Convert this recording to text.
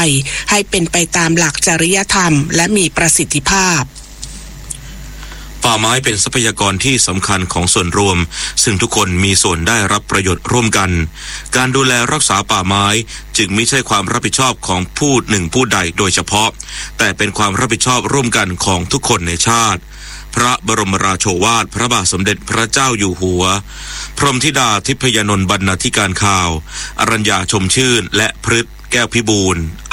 ให้เป็นไปตามหลักจริยธรรมและมีประสิทธิภาพป่าไม้เป็นทรัพยากรที่สำคัญของส่วนรวมซึ่งทุกคนมีส่วนได้รับประโยชน์ร่วมกันการดูแลรักษาป่าไม้จึงไม่ใช่ความรับผิดชอบของผู้หนึ่งผู้ใดโดยเฉพาะแต่เป็นความรับผิดชอบร่วมกันของทุกคนในชาติพระบรมราโชวาทพระบาทสมเด็จพระเจ้าอยู่หัวพรหมธิดาทิพยนนท์บรรณาธิการข่าวอรัญญาชมชื่นและพฤทธิ์แก้วพิบูล